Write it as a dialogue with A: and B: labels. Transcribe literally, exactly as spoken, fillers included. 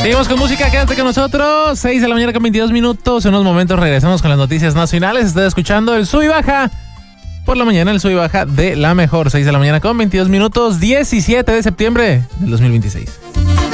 A: Seguimos con música, quédate con nosotros. seis de la mañana con veintidós minutos. En unos momentos regresamos con las noticias nacionales. Estás escuchando el Sub y Baja por la mañana, el Sub y Baja de la mejor. seis de la mañana con veintidós minutos, diecisiete de septiembre del dos mil veintiséis.